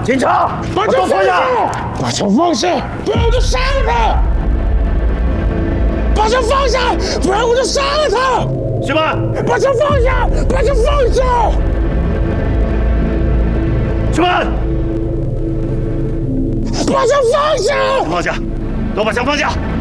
警察，把枪放下！把枪放下，不然我就杀了他！把枪放下，不然我就杀了他！士们，把枪放下！把枪放下！士们，把枪放下！放下，都把枪放下！